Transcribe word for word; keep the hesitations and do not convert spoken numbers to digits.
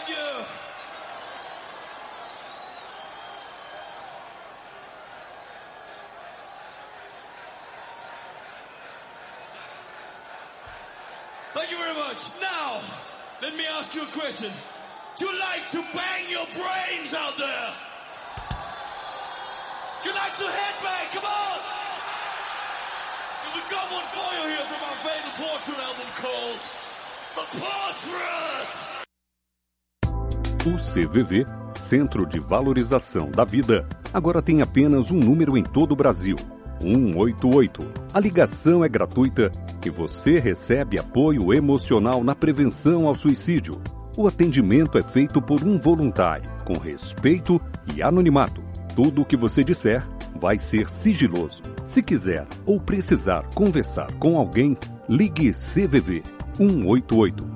Thank you. Thank you very much. Now, let me ask you a question. Do you like to bang your brains out there? Do you like to headbang? Come on! And we've got one for you here from our Fatal Portrait album called The Portrait! O C V V, Centro de Valorização da Vida, agora tem apenas um número em todo o Brasil. um oito oito. A ligação é gratuita e você recebe apoio emocional na prevenção ao suicídio. O atendimento é feito por um voluntário, com respeito e anonimato. Tudo o que você disser vai ser sigiloso. Se quiser ou precisar conversar com alguém, ligue C V V um oito oito.